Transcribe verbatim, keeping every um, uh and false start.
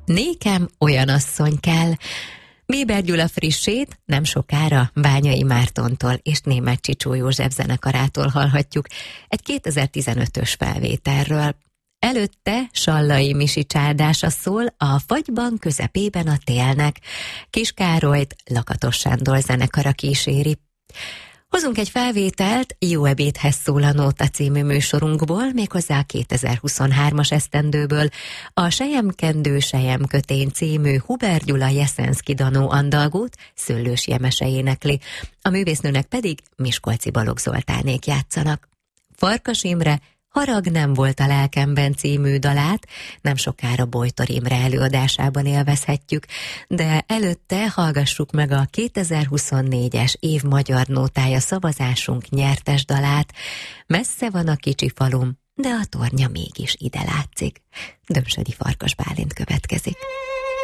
Nékem olyan asszony kell. Bieber Gyula frissét nem sokára Bányai Mártontól és Németh Csicsó József zenekarától hallhatjuk egy kétezer-tizenötös felvételről. Előtte Sallai Misi csádása szól a Fagyban közepében a télnek. Kis Károlyt Lakatos Sándor zenekara kíséri. Hozunk egy felvételt Jó ebédhez szól a Nóta című műsorunkból, méghozzá a kétezer-huszonhármas esztendőből, a Selyemkendő Selyemkötény című Hubert Gyula Jeszenszky Danó andalgót Szőlős Jemese énekli, a művésznőnek pedig Miskolci Balogh Zoltánék játszanak. Farkas Imre Harag nem volt a lelkemben című dalát nem sokára Bojtor Imre előadásában élvezhetjük, de előtte hallgassuk meg a kétezer-huszonnégyes év magyar nótája szavazásunk nyertes dalát. Messze van a kicsi falum, de a tornya mégis ide látszik. Dömsödi Farkas Bálint következik.